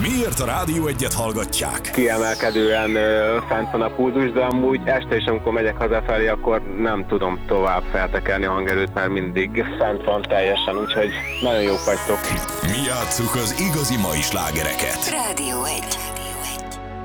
Miért a Rádió Egyet hallgatják? Kiemelkedően fent van a pulzus, de amúgy este is, amikor megyek hazafelé, akkor nem tudom tovább feltekerni a hangerőt, mert mindig fent van teljesen, úgyhogy nagyon jók vagytok. Mi játsszuk az igazi mai slágereket.